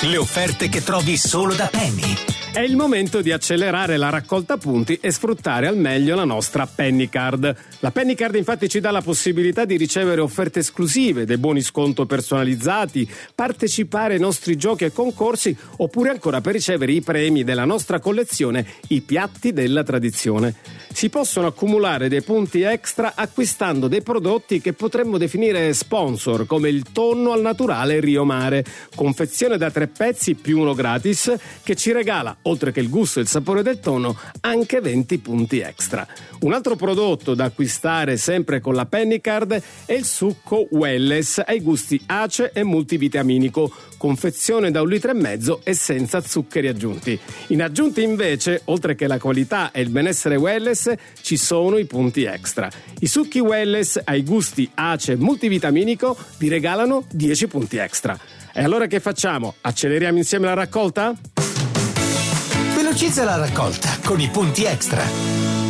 Le offerte che trovi solo da Penny. È il momento di accelerare la raccolta punti e sfruttare al meglio la nostra Penny Card. La Penny Card infatti ci dà la possibilità di ricevere offerte esclusive, dei buoni sconto personalizzati, partecipare ai nostri giochi e concorsi, oppure ancora per ricevere i premi della nostra collezione, i piatti della tradizione. Si possono accumulare dei punti extra acquistando dei prodotti che potremmo definire sponsor, come il tonno al naturale Rio Mare, confezione da 3 pezzi più uno gratis, che ci regala, oltre che il gusto e il sapore del tonno, anche 20 punti extra. Un altro prodotto da acquistare sempre con la Penny Card è il succo Welless ai gusti ace e multivitaminico, confezione da 1,5 litri e senza zuccheri aggiunti. In aggiunta invece, oltre che la qualità e il benessere Welless, ci sono i punti extra. I succhi Welless ai gusti ace e multivitaminico vi regalano 10 punti extra. E allora che facciamo? Acceleriamo insieme la raccolta? Velocizza la raccolta con i punti extra.